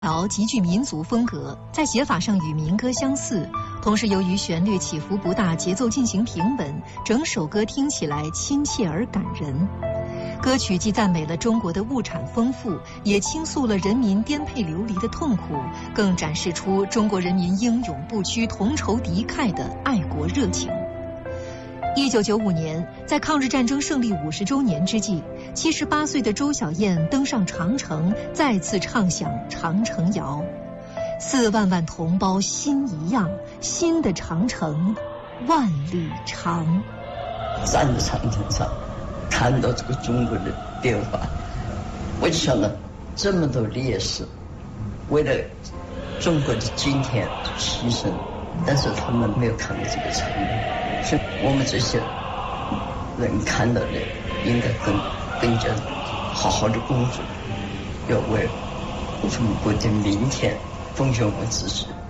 谣极具民族风格，在写法上与民歌相似，同时由于旋律起伏不大，节奏进行平稳，整首歌听起来亲切而感人。歌曲既赞美了中国的物产丰富，也倾诉了人民颠沛流离的痛苦，更展示出中国人民英勇不屈、同仇敌忾的爱国热情。1995年，在抗日战争胜利50周年之际，78岁的周小燕登上长城，再次唱响长城谣。4万万同胞心一样，新的长城万里长。 站在长城上，看到这个中国的变化，我就想到这么多烈士为了中国的今天牺牲，但是他们没有看到这个场面。是我们这些人看到的，应该更加好好的工作，要为中国的明天奉献我们自己。